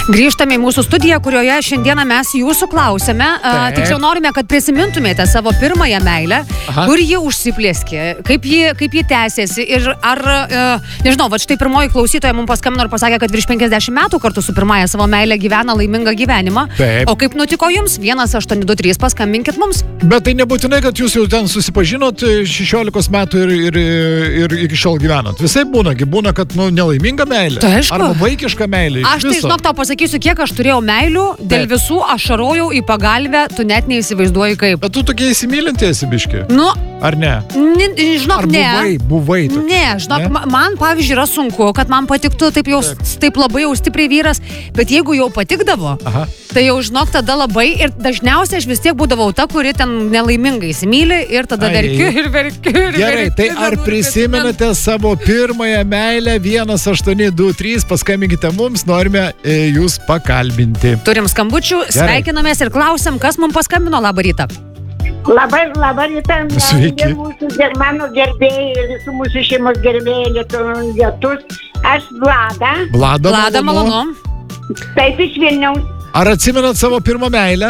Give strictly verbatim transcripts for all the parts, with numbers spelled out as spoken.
Grįžtame į mūsų studiją, kurioje šiandieną mes jūsų klausėme. Uh, tiksliau norime, kad prisimintumėte savo pirmąją meilę, Aha. kur ji užsiplėskė, kaip ji, kaip ji tęsėsi ir ar, uh, nežinau, va štai pirmoji klausytoja mums paskambino ir pasakė, kad virš penkiasdešimt metų kartu su pirmąja savo meilę gyvena laimingą gyvenimą. Taip. O kaip nutiko jums? vienas aštuoni du trys, paskambinkit mums. Bet tai nebūtinai, kad jūs jau ten susipažinot šešiolikos metų ir, ir, ir iki šiol gyvenat. Visai būna, būna, kad nu, nelaiminga meilė. Tai aišku. Arba vaikiška meilė. Aš tai žinok, tau pasakysiu, kiek aš turėjau meilių, dėl Taip. visų ašarojau į pagalbę, tu net neįsivaizduoji kaip. Bet tu tokia įsimylinti esi biški? Nu, ar ne? N, žinok, ar ne. Buvai, buvai tokia? Ne, žinok, ne? Man, pavyzdžiui, yra sunku, kad man patiktų taip, jau, taip. taip labai jau stipriai vyras, bet jeigu jau patikdavo, Aha. tai jau, žinok, tada labai ir dažniausiai aš vis tiek būdavau ta, kuri ten nelaimingai įsimylė ir tada Ai. verkiu ir verkiu ir verkiu. Gerai, tai ar prisimenate savo pirmąją meilę vienas aštuoni du trys, paskambinkite mums, norime e, jūs pakalbinti. Turim skambučių, Gerai. sveikinamės ir klausim, kas mums paskambino. Labą rytą. Labai, labą rytą. Sveiki. Mūsų, mano gerbėjai ir visų mūsų šeimos gerbėjai lietus. Aš Vlada. Vlada, Vlada malonu. Taip, iš Vilniaus. Ar atsimenat savo pirmą meilę?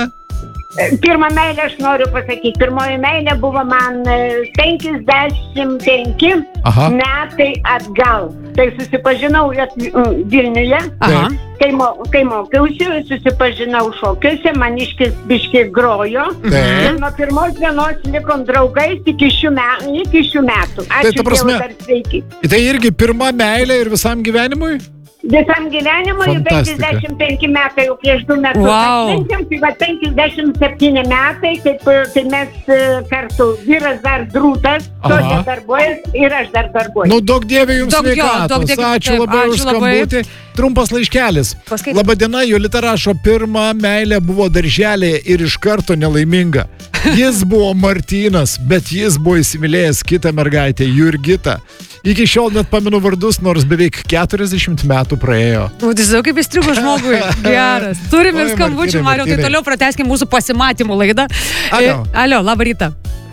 Pirmą meilę aš noriu pasakyti. Pirmoji meilė buvo man penkiasdešimt penki Aha. metai atgal. Tai susipažinau Vilniuje. Aha. Kai, mo, kai mokiausi, susipažinau šokiuose, maniškis biški grojo. Taip. Ir nuo pirmos dienos likom draugais iki šių, me, iki šių metų. Ačiū tai, prasme, Dievui, dar sveiki. Tai irgi pirma meilė ir visam gyvenimui? Visam gyvenimui penkiasdešimt penki metai, jau prieš du metus. Wow. Tai va penkiasdešimt septyni metai, kaip tai mes kartu, vyras dar drūtas, tokia darbuojas ir aš dar darbuojas. Nu, daug dievė jums daug sveikatos. daug dievė, Ačiū taip, labai ačiū už labai. skambutį. Trumpas laiškelis. Paskaitai. Labadiena, Jolita rašo, pirma meilė buvo darželėje ir iš karto nelaiminga. Jis buvo Martynas, bet jis buvo įsimylėjęs kitą mergaitę, Jurgitą. Iki šiol net pamenu vardus, nors beveik keturiasdešimt metų praėjo. Nu, tiesiog kaip įstrigo žmogui. Geras. Turim ir skambučių, Mariau, tai toliau pratęskim mūsų pasimatymų laidą. Alio. Alio, labą rytą.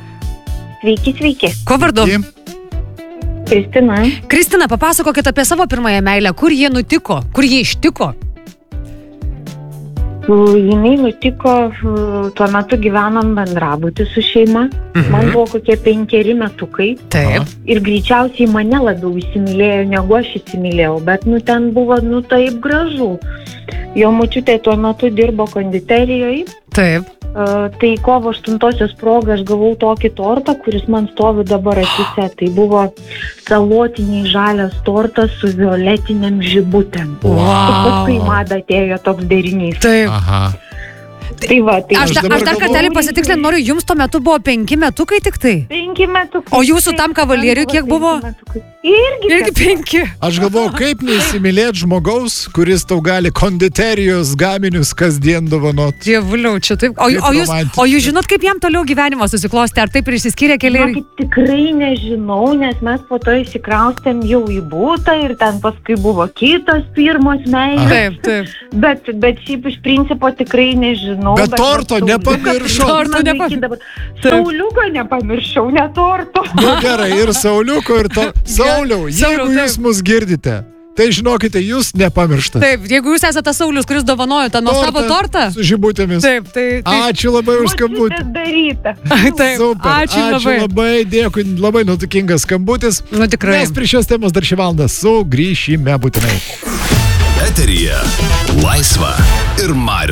Sveiki, sveiki. Ko vardu? Kristina. Kristina, papasakokit apie savo pirmąją meilę. Kur jie nutiko? Kur jie ištiko? Jinai nutiko, tuo metu gyvenom bendrabutį su šeima. Mhm. Man buvo kokie penkeri metukai. Taip. Ir greičiausiai mane labiau įsimylėjo, negu aš įsimylėjau. Bet nu ten buvo, nu taip gražu. Jo močiutė tuo metu dirbo konditerijoje. Taip. Uh, tai kovo aštuntosios proga aš gavau tokį tortą, kuris man stovi dabar akise. Tai buvo salotiniai žalias tortas su violetiniam žibutėm. Wow. Ir paskui mada atėjo toks derinys. Taip. Aha. Tai va, tai aš, aš, aš dar kartelį pasitikslint noriu, jums tuo metu buvo penki metukai tik tai? Penki metukai. O jūsų tam kavalieriui kiek buvo? Irgi, Irgi penki. Aš galvoju, kaip neįsimylėti žmogaus, kuris tau gali konditerijos gaminius kasdien dovanot. Dievuliau, čia taip. O, o, jūs, o jūs žinot, kaip jam toliau gyvenimas susiklosti? Ar taip ir išsiskyrė keliai? Na, tikrai nežinau, nes mes po to įsikraustėm jau į būtą ir ten paskui buvo kitos pirmos meilės. Taip, taip. Bet, bet šiaip iš principo tikrai nežinau. Bet, bet torto nepamiršau. Torto nepamiršau. Sauliuko nepamiršau, ne torto. Nu gerai, ir Sauliuko, ir to. Sauliau, jeigu Sauliau, jūs mus girdite, tai žinokite, jūs nepamirštate. Taip, jeigu jūs esate tas Saulius, kuris dovanojo tą nuostabų tortą. Su žibutėmis. Taip, tai... tai... Ačiū labai už skambutį. Taip, super, ačiū, ačiū labai. labai, dėkui, labai nutukingas skambutis. Nu tikrai. Mes prie šios temos dar šį valandą sugrįšime būtinai. Eteryje Laisva ir Marijus.